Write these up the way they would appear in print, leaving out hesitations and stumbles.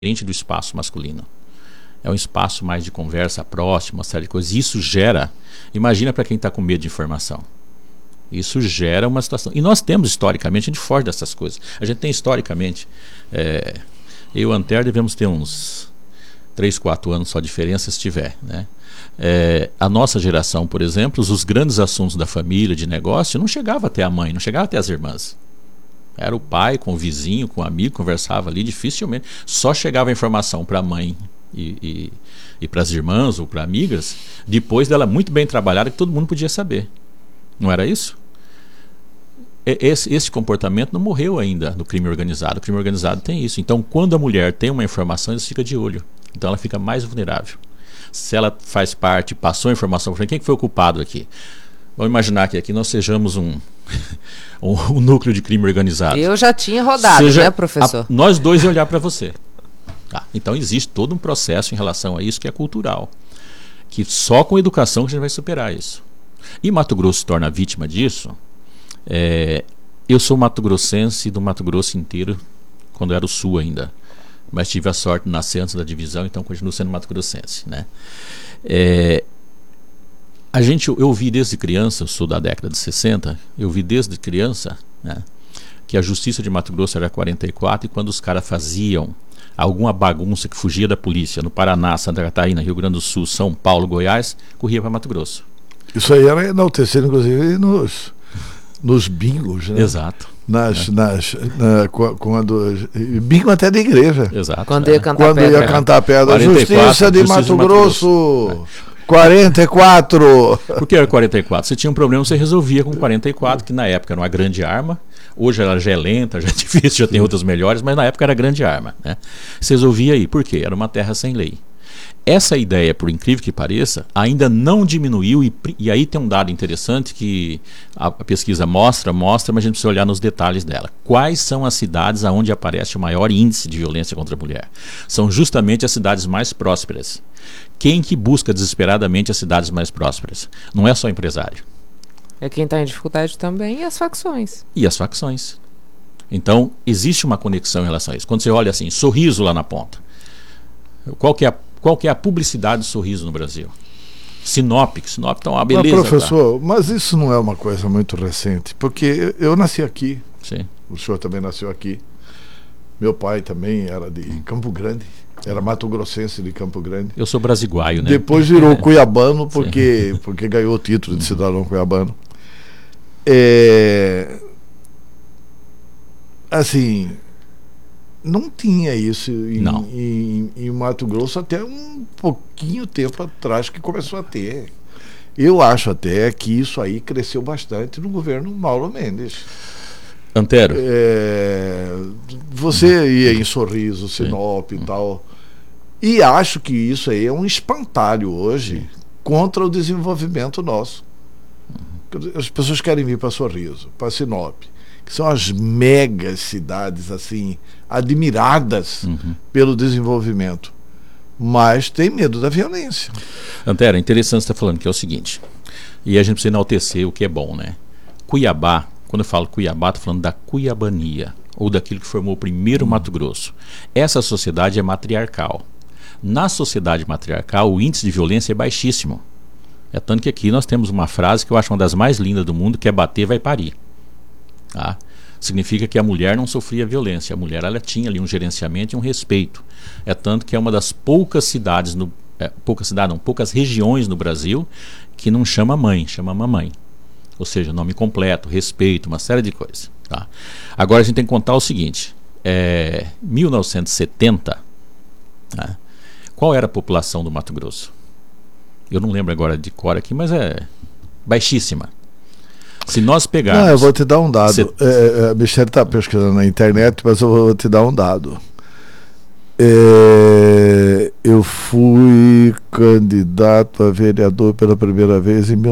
diferente do espaço masculino. É um espaço mais de conversa próxima, uma série de coisas. Isso gera, imagina para quem está com medo de informação. Isso gera uma situação. E nós temos historicamente, a gente foge dessas coisas. A gente tem historicamente, eu e o Antero devemos ter uns 3, 4 anos só de diferença se tiver, né? A nossa geração, por exemplo, os grandes assuntos da família, de negócio, não chegava até a mãe, não chegava até as irmãs. Era o pai com o vizinho, com o amigo, conversava ali, dificilmente. Só chegava a informação para a mãe e para as irmãs ou para amigas, depois dela muito bem trabalhada, que todo mundo podia saber. Não era isso? Esse comportamento não morreu ainda no crime organizado. O crime organizado tem isso. Então, quando a mulher tem uma informação, ela fica de olho. Então, ela fica mais vulnerável. Se ela faz parte, passou a informação para quem que foi o culpado aqui? Vamos imaginar que aqui nós sejamos um núcleo de crime organizado. Eu já tinha rodado, né, professor? Nós dois iam olhar para você. Tá. Então existe todo um processo em relação a isso que é cultural. Que só com educação que a gente vai superar isso. E Mato Grosso se torna vítima disso. Eu sou mato-grossense do Mato Grosso inteiro, quando era o Sul ainda. Mas tive a sorte de nascer antes da divisão, então continuo sendo mato-grossense, né? Eu vi desde criança, eu sou da década de 60, eu vi desde criança, né, que a justiça de Mato Grosso era 44, e quando os caras faziam alguma bagunça que fugia da polícia no Paraná, Santa Catarina, Rio Grande do Sul, São Paulo, Goiás, corria para Mato Grosso. Isso aí era enaltecido, inclusive, nos bingos, né? Exato. Bingo até da igreja. Exato. Quando ia cantar a pedra. Justiça de Mato Grosso. 44. Por que era 44? Você tinha um problema, você resolvia com 44, que na época era uma grande arma. Hoje ela já é lenta, já é difícil, já tem outras melhores, mas na época era grande arma, né? Você resolvia aí. Por quê? Era uma terra sem lei. Essa ideia, por incrível que pareça, ainda não diminuiu, e aí tem um dado interessante que a pesquisa mostra, mas a gente precisa olhar nos detalhes dela. Quais são as cidades onde aparece o maior índice de violência contra a mulher? São justamente as cidades mais prósperas. Quem que busca desesperadamente as cidades mais prósperas? Não é só empresário. É quem está em dificuldade também, e as facções. E as facções. Então, existe uma conexão em relação a isso. Quando você olha assim, Sorriso lá na ponta. Qual que é a publicidade do Sorriso no Brasil? Sinop tá uma beleza. Mas, professor, mas isso não é uma coisa muito recente, porque eu nasci aqui. Sim. O senhor também nasceu aqui. Meu pai também era de Campo Grande, era mato-grossense de Campo Grande. Eu sou brasiguaio, né? Depois virou cuiabano porque ganhou o título de cidadão cuiabano. Assim, não tinha isso em Mato Grosso até um pouquinho tempo atrás que começou a ter. Eu acho até que isso aí cresceu bastante no governo Mauro Mendes. Antero. Você ia em Sorriso, Sinop e tal. E acho que isso aí é um espantalho hoje contra o desenvolvimento nosso. As pessoas querem vir para Sorriso, para Sinop, que são as mega cidades assim, admiradas pelo desenvolvimento, mas tem medo da violência. Antero, é interessante você estar falando que é o seguinte, e a gente precisa enaltecer o que é bom, né? Cuiabá, quando eu falo Cuiabá, estou falando da cuiabania, ou daquilo que formou o primeiro Mato Grosso. Essa sociedade é matriarcal. Na sociedade matriarcal, o índice de violência é baixíssimo. É tanto que aqui nós temos uma frase que eu acho uma das mais lindas do mundo, que é bater vai parir. Tá? Significa que a mulher não sofria violência. A mulher, ela tinha ali um gerenciamento e um respeito. É tanto que é uma das poucas cidades, poucas regiões no Brasil que não chama mãe, chama mamãe. Ou seja, nome completo, respeito, uma série de coisas. Tá? Agora a gente tem que contar o seguinte, 1970, tá? Qual era a população do Mato Grosso? Eu não lembro agora de cor aqui, mas é baixíssima. Se nós pegarmos... eu vou te dar um dado. A Michele está pesquisando na internet, mas eu vou te dar um dado. Eu fui candidato a vereador pela primeira vez em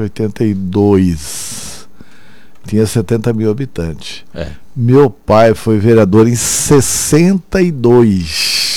1982. Tinha 70 mil habitantes. Meu pai foi vereador em 62.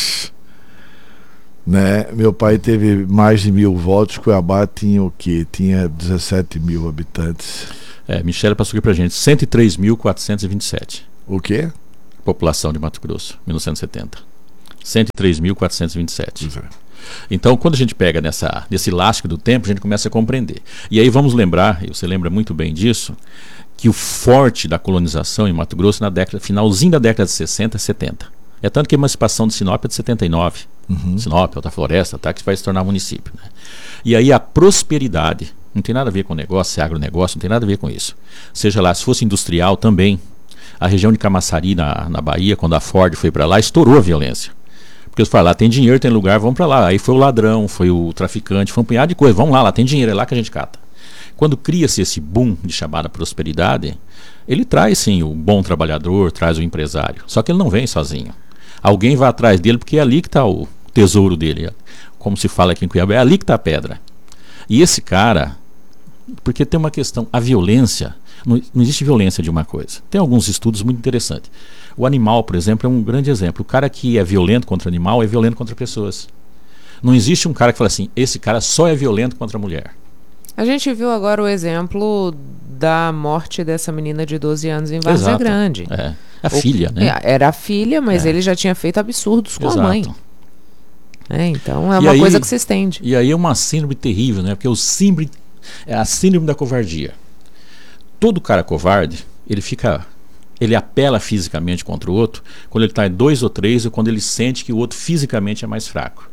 Né? Meu pai teve mais de 1.000 votos. Cuiabá tinha o quê? Tinha 17 mil habitantes. Michele passou aqui pra gente, 103.427. O quê? População de Mato Grosso, 1970. 103.427. Pois é. Então, quando a gente pega nesse elástico do tempo, a gente começa a compreender. E aí vamos lembrar, e você lembra muito bem disso, que o forte da colonização em Mato Grosso finalzinho da década de 60 e 70. É tanto que a emancipação de Sinop é de 79. Sinop, Alta Floresta, tá, que vai se tornar município. Né? E aí a prosperidade, não tem nada a ver com negócio, se é agronegócio, não tem nada a ver com isso. Seja lá, se fosse industrial também, a região de Camaçari, na Bahia, quando a Ford foi para lá, estourou a violência. Porque você fala, lá tem dinheiro, tem lugar, vamos para lá. Aí foi o ladrão, foi o traficante, foi um punhado de coisa. Vamos lá tem dinheiro, é lá que a gente cata. Quando cria-se esse boom de chamada prosperidade, ele traz sim o bom trabalhador, traz o empresário. Só que ele não vem sozinho. Alguém vai atrás dele porque é ali que está o tesouro dele. Como se fala aqui em Cuiabá, é ali que está a pedra. E esse cara, porque tem uma questão, a violência, não existe violência de uma coisa. Tem alguns estudos muito interessantes. O animal, por exemplo, é um grande exemplo. O cara que é violento contra o animal é violento contra pessoas. Não existe um cara que fala assim, esse cara só é violento contra a mulher. A gente viu agora o exemplo da morte dessa menina de 12 anos em Várzea Grande. É. A filha, né? Era a filha, mas ele já tinha feito absurdos com a mãe. Então é uma coisa que se estende. E aí é uma síndrome terrível, né? Porque é a síndrome da covardia. Todo cara covarde, ele apela fisicamente contra o outro quando ele está em 2 ou 3 ou quando ele sente que o outro fisicamente é mais fraco.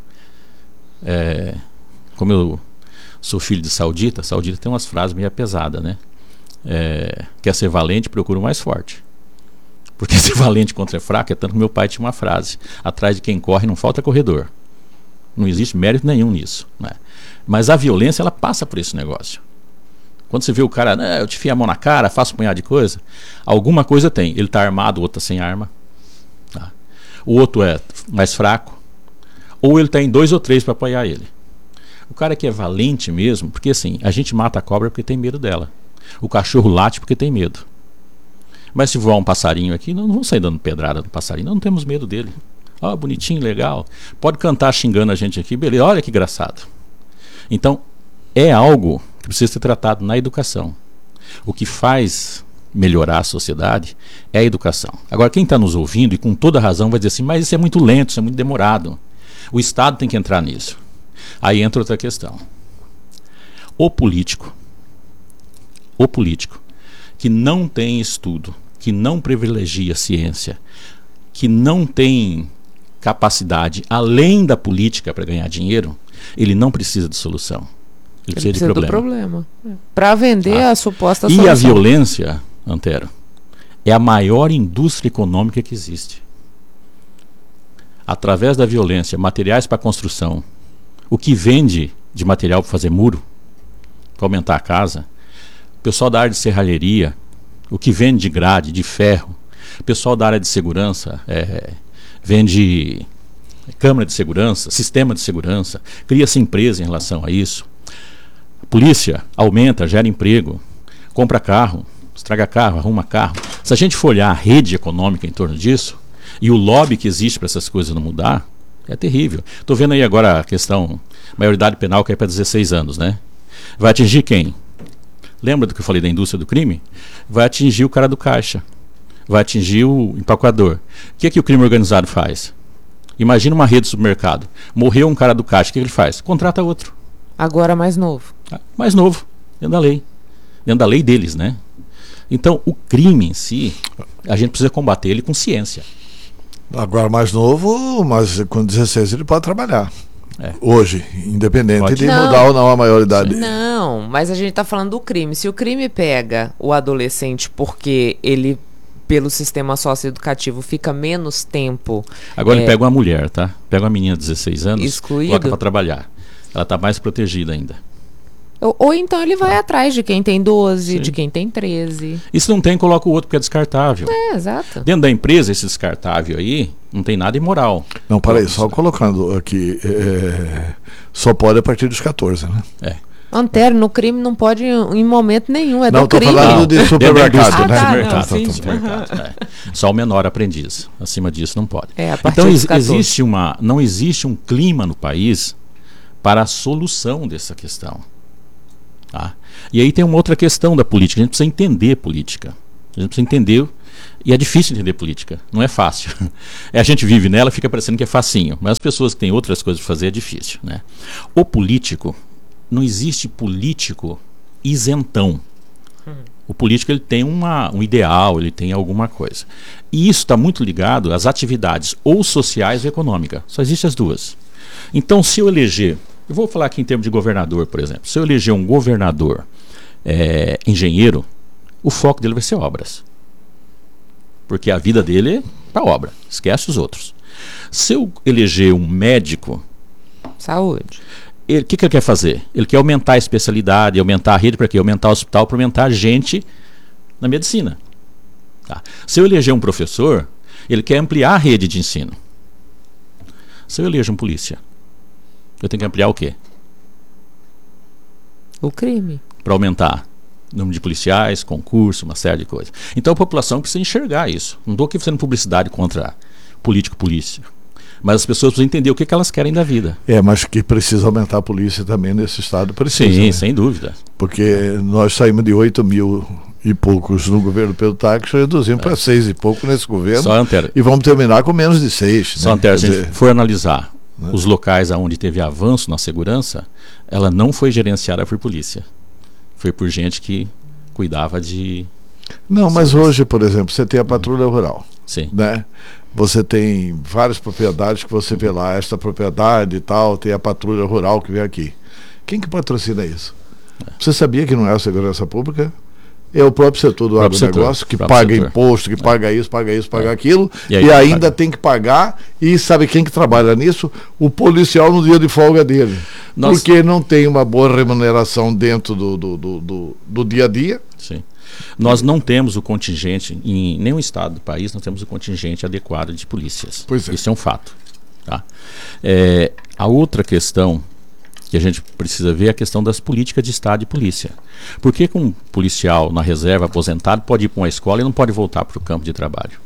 Como eu sou filho de saudita tem umas frases meio pesadas, né? Quer ser valente, procura o mais forte. Porque ser valente contra é fraco, é tanto que meu pai tinha uma frase: atrás de quem corre não falta corredor. Não existe mérito nenhum nisso, né? Mas a violência, ela passa por esse negócio. Quando você vê o cara, eu te enfio a mão na cara, faço um punhado de coisa, alguma coisa tem. Ele está armado, o outro está sem arma, tá? O outro é mais fraco, ou ele está em 2 ou 3 para apoiar ele. O cara que é valente mesmo, porque assim, a gente mata a cobra porque tem medo dela. O cachorro late porque tem medo. Mas se voar um passarinho aqui, não vamos sair dando pedrada no passarinho, não temos medo dele. Bonitinho, legal. Pode cantar xingando a gente aqui, beleza, olha que engraçado. Então, é algo que precisa ser tratado na educação. O que faz melhorar a sociedade é a educação. Agora, quem está nos ouvindo, e com toda razão, vai dizer assim, mas isso é muito lento, isso é muito demorado. O Estado tem que entrar nisso. Aí entra outra questão. O político que não tem estudo, que não privilegia a ciência, que não tem capacidade além da política para ganhar dinheiro, ele não precisa de solução. Ele precisa de problema. Do problema. Para vender a suposta solução. E a violência, Antero, é a maior indústria econômica que existe. Através da violência, materiais para construção, o que vende de material para fazer muro, para aumentar a casa, o pessoal da área de serralheria, o que vende de grade, de ferro, o pessoal da área de segurança, vende câmara de segurança, sistema de segurança, cria-se empresa em relação a isso. A polícia aumenta, gera emprego, compra carro, estraga carro, arruma carro. Se a gente for olhar a rede econômica em torno disso, e o lobby que existe para essas coisas não mudar, é terrível. Estou vendo aí agora a questão, maioridade penal que é para 16 anos, né? Vai atingir quem? Lembra do que eu falei da indústria do crime? Vai atingir o cara do caixa. Vai atingir o empacador. O que é que o crime organizado faz? Imagina uma rede de supermercado. Morreu um cara do caixa, o que ele faz? Contrata outro. Agora mais novo. Mais novo, dentro da lei. Dentro da lei deles, né? Então, o crime em si, a gente precisa combater ele com ciência. Agora mais novo, mas com 16 ele pode trabalhar. Hoje, independente de mudar ou não a maioridade. Não, mas a gente está falando do crime. Se o crime pega o adolescente porque ele, pelo sistema socioeducativo, fica menos tempo... Agora ele pega uma mulher, tá? Pega uma menina de 16 anos, excluído, coloca para trabalhar. Ela está mais protegida ainda. Ou então ele vai atrás de quem tem 12, sim, de quem tem 13. E se não tem, coloca o outro porque é descartável. Exato. Dentro da empresa, esse descartável aí, não tem nada imoral. Não, peraí, só colocando aqui, só pode a partir dos 14, né? Antero, no crime não pode em momento nenhum, não, do crime. Não, estou falando de supermercado, né? Supermercado. Só o menor aprendiz. Acima disso não pode. Então não existe um clima no país para a solução dessa questão. Tá? E aí tem uma outra questão da política. A gente precisa entender política. A gente precisa entender E é difícil entender política, não é fácil. A gente vive nela, fica parecendo que é facinho, mas as pessoas que têm outras coisas para fazer é difícil, né? O político, não existe político isentão. O político ele tem um ideal, ele tem alguma coisa. E isso está muito ligado às atividades ou sociais ou econômicas. Só existem as duas. Então, se eu eleger, eu vou falar aqui em termos de governador, por exemplo. Se eu eleger um governador engenheiro, o foco dele vai ser obras. Porque a vida dele é para obra, esquece os outros. Se eu eleger um médico... Saúde. O que ele quer fazer? Ele quer aumentar a especialidade, aumentar a rede para quê? Aumentar o hospital para aumentar a gente na medicina. Tá. Se eu eleger um professor, ele quer ampliar a rede de ensino. Se eu eleger um polícia, eu tenho que ampliar o quê? O crime. Para aumentar o número de policiais, concurso, uma série de coisas. Então a população precisa enxergar isso. Não estou aqui fazendo publicidade contra polícia. Mas as pessoas precisam entender o que elas querem da vida. Mas que precisa aumentar a polícia também nesse estado, precisa. Sim, né? sem dúvida. Porque nós saímos de 8 mil e poucos no governo Pedro Táxi, reduzimos para 6 e pouco nesse governo. Só Antero. E vamos terminar com menos de 6. Só Antero, se a gente for analisar os locais onde teve avanço na segurança, ela não foi gerenciada por polícia. Foi por gente que cuidava de... Não, mas hoje, por exemplo, você tem a patrulha rural. Sim. Né? Você tem várias propriedades que você vê lá, esta propriedade e tal, tem a patrulha rural que vem aqui. Quem que patrocina isso? Você sabia que não é a segurança pública? É o próprio setor do agronegócio que paga imposto, que paga isso, paga aquilo, e ainda tem que pagar. E sabe quem que trabalha nisso? O policial no dia de folga dele. Porque não tem uma boa remuneração dentro do dia a dia. Sim. Nós não temos o contingente, em nenhum estado do país, nós temos o contingente adequado de polícias. Pois é. Isso é um fato. Tá? A outra questão que a gente precisa ver é a questão das políticas de estado e polícia. Por que um policial na reserva aposentado pode ir para uma escola e não pode voltar para o campo de trabalho?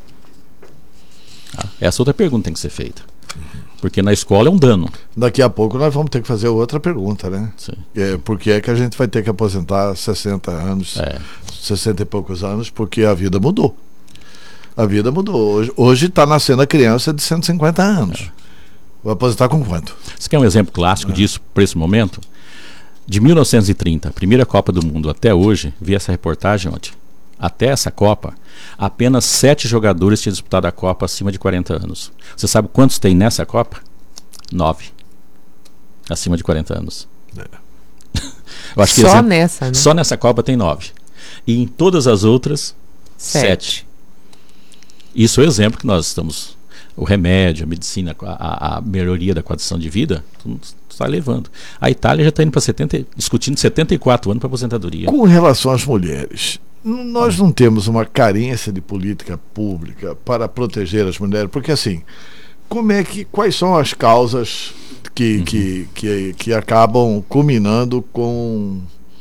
Tá? Essa outra pergunta tem que ser feita. Porque na escola é um dano. Daqui a pouco nós vamos ter que fazer outra pergunta, né? Sim. Por que é que a gente vai ter que aposentar 60 anos, 60 e poucos anos, porque a vida mudou. A vida mudou. Hoje está nascendo a criança de 150 anos. Vai aposentar com quanto? Você quer um exemplo clássico disso para esse momento? De 1930, a primeira Copa do Mundo até hoje, vi essa reportagem ontem. Até essa Copa, apenas 7 jogadores tinham disputado a Copa acima de 40 anos. Você sabe quantos tem nessa Copa? 9. Acima de 40 anos. Eu acho que só nessa, né? Só nessa Copa tem 9. E em todas as outras, 7. Isso é o exemplo que nós estamos... O remédio, a medicina, a melhoria da condição de vida, tudo está levando. A Itália já está indo para discutindo 74 anos para aposentadoria. Com relação às mulheres, nós não temos uma carência de política pública para proteger as mulheres, porque assim, quais são as causas que acabam culminando com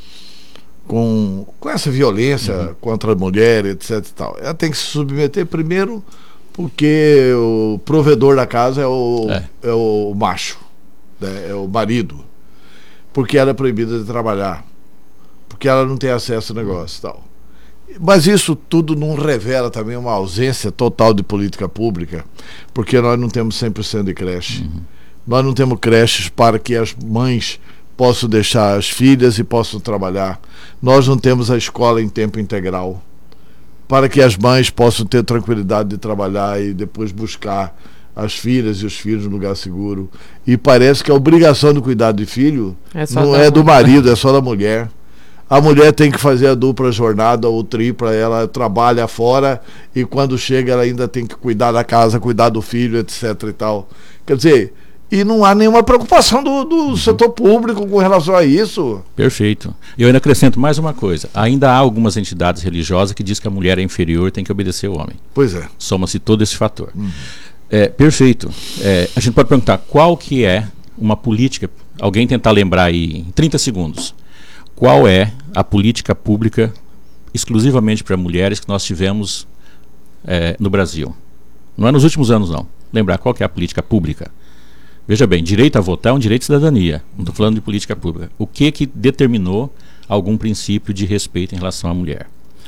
essa violência contra a mulher, etc. E tal? Ela tem que se submeter primeiro porque o provedor da casa é o macho, né? É o marido, porque ela é proibida de trabalhar, porque ela não tem acesso ao negócio e tal. Mas isso tudo não revela também uma ausência total de política pública, porque nós não temos 100% de creche. Nós não temos creches para que as mães possam deixar as filhas e possam trabalhar. Nós não temos a escola em tempo integral, para que as mães possam ter tranquilidade de trabalhar e depois buscar as filhas e os filhos no lugar seguro. E parece que a obrigação de cuidar de filho não é do marido, é só da mulher. A mulher tem que fazer a dupla jornada ou tripla, ela trabalha fora e quando chega ela ainda tem que cuidar da casa, cuidar do filho, etc. e tal. Quer dizer, e não há nenhuma preocupação do setor público com relação a isso. Perfeito. Eu ainda acrescento mais uma coisa. Ainda há algumas entidades religiosas que dizem que a mulher é inferior e tem que obedecer ao homem. Pois é. Soma-se todo esse fator. Perfeito. A gente pode perguntar qual que é uma política, alguém tentar lembrar aí em 30 segundos, qual é a política pública exclusivamente para mulheres que nós tivemos no Brasil? Não é nos últimos anos, não. Lembrar qual que é a política pública. Veja bem, direito a votar é um direito de cidadania. Não estou falando de política pública. O que determinou algum princípio de respeito em relação à mulher?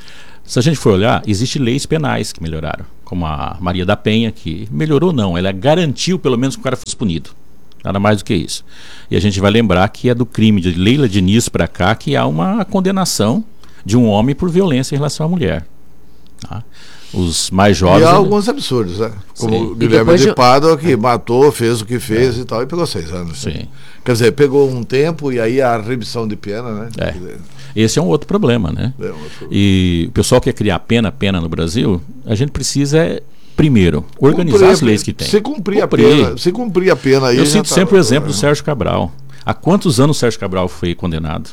Se a gente for olhar, existem leis penais que melhoraram, como a Maria da Penha, que melhorou não, ela garantiu pelo menos que o cara fosse punido. Nada mais do que isso. E a gente vai lembrar que é do crime de Leila Diniz para cá que há uma condenação de um homem por violência em relação à mulher. Tá? Os mais jovens... E há alguns absurdos, né? Como o Guilherme de Pádua, que matou, fez o que fez e tal, e pegou 6 anos. Sim. Né? Quer dizer, pegou um tempo e aí a remissão de pena, né? Esse é um outro problema, né? E o pessoal quer criar pena no Brasil, a gente precisa, primeiro, organizar as leis que tem. Se cumprir a pena aí... Eu cito sempre o exemplo do Sérgio Cabral. Há quantos anos o Sérgio Cabral foi condenado?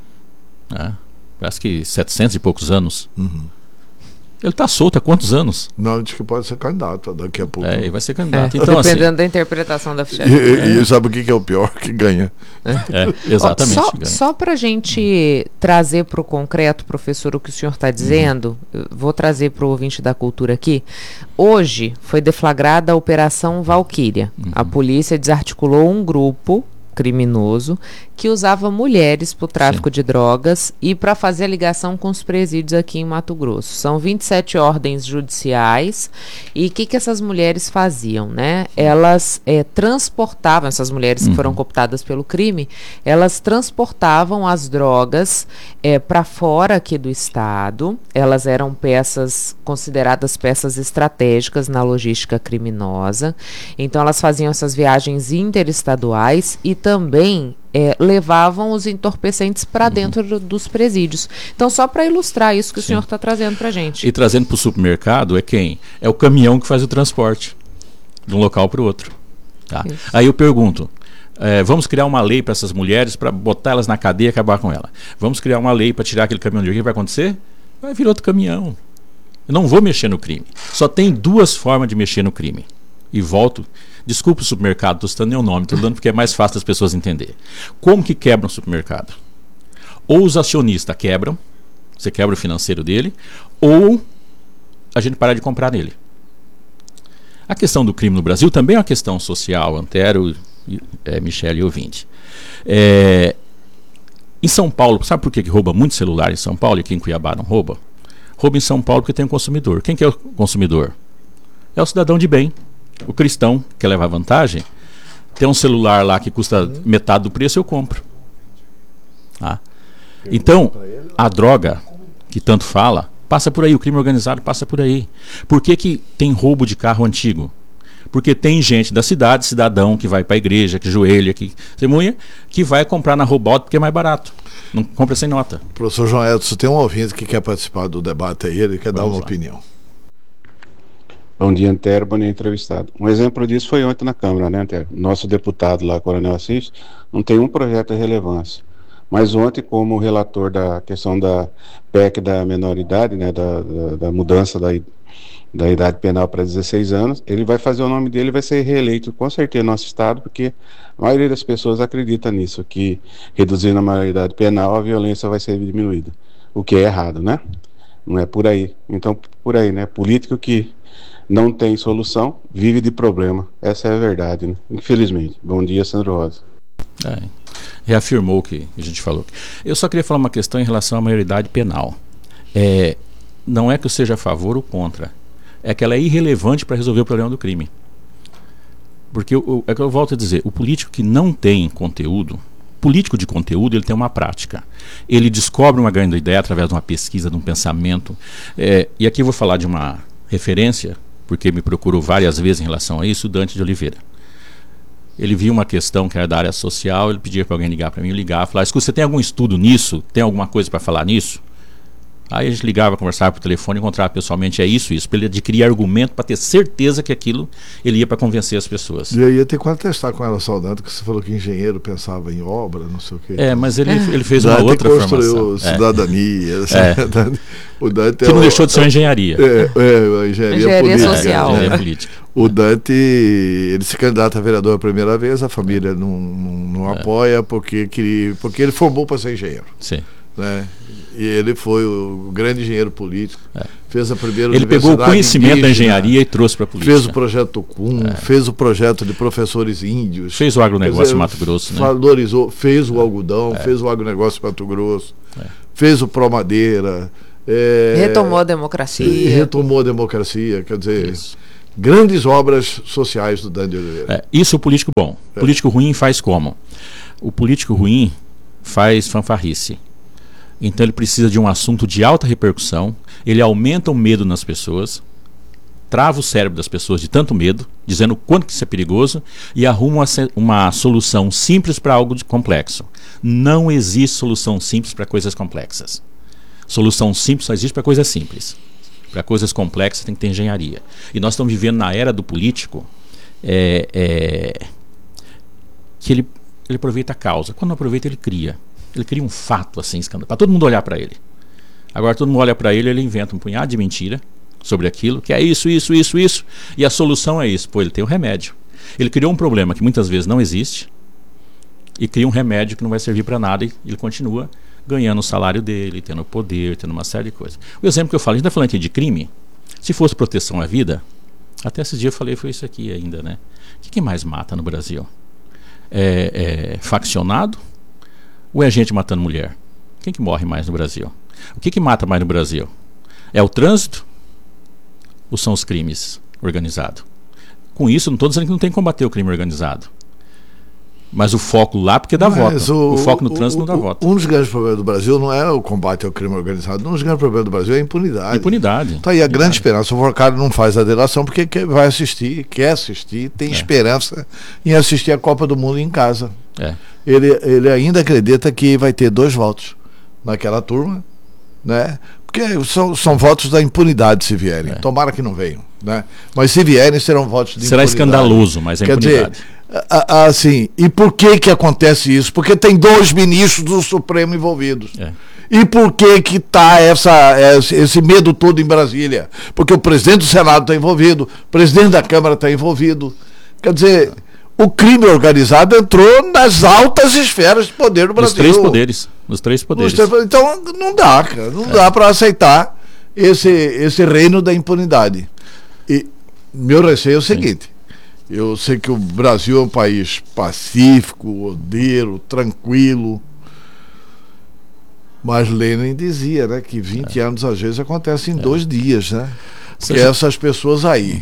Parece que 700 e poucos anos. Uhum. Ele está solto há quantos anos? Não, diz que pode ser candidato daqui a pouco. Ele vai ser candidato. Então, dependendo da interpretação da ficha. E sabe o que é o pior? Que ganha. Exatamente. Só para a gente trazer para o concreto, professor, o que o senhor está dizendo, vou trazer para o ouvinte da cultura aqui. Hoje foi deflagrada a Operação Valquíria. A polícia desarticulou um grupo criminoso que usava mulheres para o tráfico de drogas e para fazer a ligação com os presídios aqui em Mato Grosso. São 27 ordens judiciais e o que essas mulheres faziam, né? Elas transportavam, essas mulheres que foram cooptadas pelo crime, elas transportavam as drogas para fora aqui do estado. Elas eram consideradas peças estratégicas na logística criminosa. Então elas faziam essas viagens interestaduais e também levavam os entorpecentes para dentro dos presídios. Então, só para ilustrar isso que o senhor está trazendo para a gente. E trazendo para o supermercado quem? É o caminhão que faz o transporte de um local para o outro. Tá? Aí eu pergunto, vamos criar uma lei para essas mulheres, para botar elas na cadeia e acabar com ela. Vamos criar uma lei para tirar aquele caminhão de... O que vai acontecer? Vai vir outro caminhão. Eu não vou mexer no crime. Só tem 2 formas de mexer no crime. E volto... Desculpa o supermercado, estou citando meu nome, estou dando porque é mais fácil das pessoas entenderem. Como que quebra um supermercado? Ou os acionistas quebram, você quebra o financeiro dele, ou a gente para de comprar nele. A questão do crime no Brasil também é uma questão social, Antero, Michele e ouvinte. Em São Paulo, sabe por que rouba muito celular em São Paulo e aqui em Cuiabá não rouba? Rouba em São Paulo porque tem um consumidor. Quem que é o consumidor? É o cidadão de bem. O cristão que quer levar vantagem, tem um celular lá que custa metade do preço, eu compro. Então, a droga, que tanto fala, passa por aí, o crime organizado passa por aí. Por que tem roubo de carro antigo? Porque tem gente da cidade, cidadão, que vai para a igreja, que joelha, que testemunha, que vai comprar na Robot porque é mais barato. Não compra sem nota. Professor João Edson, tem um ouvinte que quer participar do debate aí, ele quer dar uma opinião. Bom dia, Antero, bom dia, entrevistado. Um exemplo disso foi ontem na Câmara, né, Antero? Nosso deputado lá, Coronel Assis, não tem um projeto de relevância. Mas ontem, como relator da questão da PEC da menoridade, né, da mudança da idade penal para 16 anos, ele vai fazer o nome dele e vai ser reeleito com certeza no nosso estado, porque a maioria das pessoas acredita nisso, que reduzindo a maioridade penal, a violência vai ser diminuída. O que é errado, né? Não é por aí. Então, por aí, né? Político que não tem solução, vive de problema. Essa é a verdade, né? Infelizmente. Bom dia, Sandro Rosa. Reafirmou o que a gente falou. Eu só queria falar uma questão em relação à maioridade penal. Não é que eu seja a favor ou contra. É que ela é irrelevante para resolver o problema do crime. Porque é que eu volto a dizer, o político que não tem conteúdo, político de conteúdo, ele tem uma prática. Ele descobre uma grande ideia através de uma pesquisa, de um pensamento. E aqui eu vou falar de uma referência, porque me procurou várias vezes em relação a isso, o Dante de Oliveira. Ele viu uma questão que era da área social, ele pedia para alguém ligar para mim, ligar, falar, escuta, você tem algum estudo nisso? Tem alguma coisa para falar nisso? Aí a gente ligava, conversava por telefone, encontrava pessoalmente, isso, para ele adquirir argumento, para ter certeza que aquilo ele ia para convencer as pessoas. E aí ia ter que contestar com ela saudando, que você falou que engenheiro pensava em obra, não sei o quê. Mas ele fez uma outra formação. Cidadania. O Dante que não deixou de ser uma engenharia. Engenharia política, social. Engenharia política. O Dante, ele se candidata a vereador a primeira vez, a família não apoia porque ele formou para ser engenheiro. Sim. Né? E ele foi o grande engenheiro político, fez a primeira ele pegou o conhecimento da engenharia e trouxe para a política. Fez o projeto Tucum, fez o projeto de professores índios, fez o agronegócio em Mato Grosso, valorizou, fez o algodão, fez o agronegócio em Mato Grosso, fez o Promadeira, Retomou a democracia. Retomou a democracia, quer dizer, Isso. grandes obras sociais do Dani de Oliveira. Isso é o político bom. O político ruim faz como? O político ruim faz fanfarrice. Então ele precisa de um assunto de alta repercussão, ele aumenta o medo nas pessoas, trava o cérebro das pessoas de tanto medo, dizendo o quanto que isso é perigoso, e arruma uma solução simples para algo de complexo. Não existe solução simples para coisas complexas. Solução simples só existe para coisas simples. Para coisas complexas tem que ter engenharia. E nós estamos vivendo na era do político que ele aproveita a causa. Quando não aproveita, ele cria. Ele cria um fato assim, escândalo, para todo mundo olhar para ele. Agora todo mundo olha para ele, ele inventa um punhado de mentira sobre aquilo, que é isso, e a solução é isso. Pô, ele tem um remédio. Ele criou um problema que muitas vezes não existe e cria um remédio que não vai servir para nada, e ele continua ganhando o salário dele, tendo poder, tendo uma série de coisas. O exemplo que eu falo, a gente está falando aqui de crime. Se fosse proteção à vida, até esse dia eu falei, foi isso aqui ainda, né? O que mais mata no Brasil? Faccionado ou é gente matando mulher? Quem que morre mais no Brasil? O que mata mais no Brasil? É o trânsito ou são os crimes organizados? Com isso, não estou dizendo que não tem que combater o crime organizado. Mas o foco lá, porque dá voto. O foco no trânsito não dá voto. Um dos grandes problemas do Brasil não é o combate ao crime organizado. Um dos grandes problemas do Brasil é a impunidade. Impunidade. Tá aí a grande esperança. O Vorcaro não faz a delação porque vai assistir, quer assistir, tem esperança em assistir a Copa do Mundo em casa. Ele ainda acredita que vai ter 2 votos naquela turma, né? Porque são votos da impunidade se vierem. Tomara que não venham, né? Mas se vierem, serão votos de será impunidade. Escandaloso, mas é impunidade. Dizer, assim, e por que acontece isso? Porque tem 2 ministros do Supremo envolvidos. E por que está esse medo todo em Brasília? Porque o presidente do Senado está envolvido, o presidente da Câmara está envolvido. Quer dizer, o crime organizado entrou nas altas esferas de poder do Brasil. Nos três poderes. Então não dá, cara. Não dá para aceitar esse reino da impunidade. E meu receio é o seguinte. Eu sei que o Brasil é um país pacífico, ordeiro, tranquilo. Mas Lenin dizia, né, que 20 anos às vezes acontecem em 2 dias, né? Porque essas pessoas aí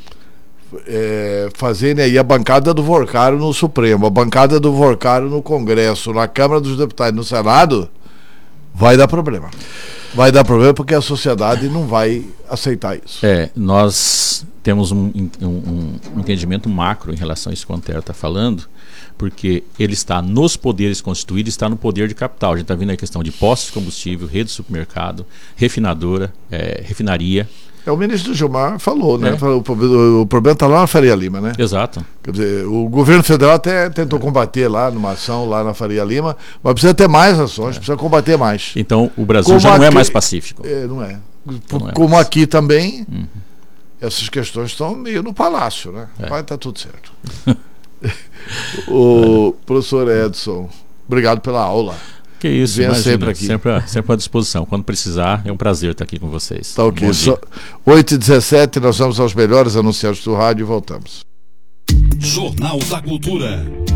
fazerem aí a bancada do Vorcaro no Supremo, a bancada do Vorcaro no Congresso, na Câmara dos Deputados e no Senado, vai dar problema. Vai dar problema porque a sociedade não vai aceitar isso. Nós temos um entendimento macro em relação a isso que o Antero está falando, porque ele está nos poderes constituídos, está no poder de capital. A gente está vendo a questão de postos de combustível, rede de supermercado, refinadora, refinaria. O ministro Gilmar falou, né? O problema está lá na Faria Lima, né? Exato. Quer dizer, o governo federal até tentou combater lá numa ação lá na Faria Lima, mas precisa ter mais ações, precisa combater mais. Então o Brasil já não é mais pacífico. Não é. Como aqui também, essas questões estão meio no palácio, né? Vai estar tudo certo. O professor Edson, obrigado pela aula. Que isso, venha sempre aqui. Sempre à disposição. Quando precisar, é um prazer estar aqui com vocês. Tá ok. 8h17, nós vamos aos melhores anunciados do rádio e voltamos. Jornal da Cultura.